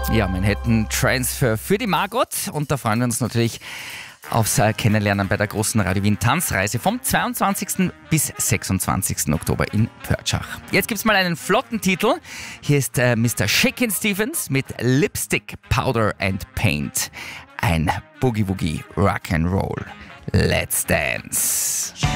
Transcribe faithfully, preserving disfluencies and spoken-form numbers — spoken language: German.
Ja, Manhattan Transfer für die Margot und da freuen wir uns natürlich aufs Kennenlernen bei der großen Radio Wien Tanzreise vom zweiundzwanzigsten bis sechsundzwanzigsten Oktober in Pörtschach. Jetzt gibt's mal einen flotten Titel. Hier ist äh, Mister Shakin' Stevens mit Lipstick, Powder and Paint. Ein Boogie Woogie Rock'n'Roll. Let's dance.